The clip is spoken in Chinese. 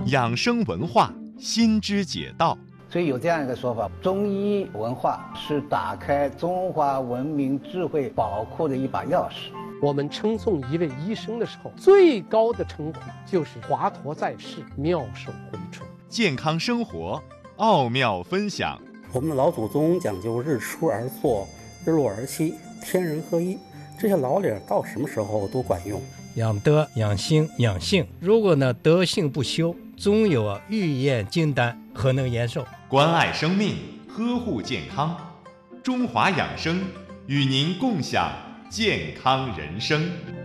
养生文化新知解道。 所以有这样一个说法，中医文化是打开中华文明智慧宝库的一把钥匙。 我们称颂一位医生的时候，最高的称呼就是华佗在世，妙手回春。 健康生活奥妙分享。 我们的老祖宗讲究日出而作，日落而息，天人合一，这些老理到什么时候都管用。 养德、养心、养性，如果德性不修，终有欲验金丹，何能延寿？ 关爱生命，呵护健康，中华养生与您共享健康人生。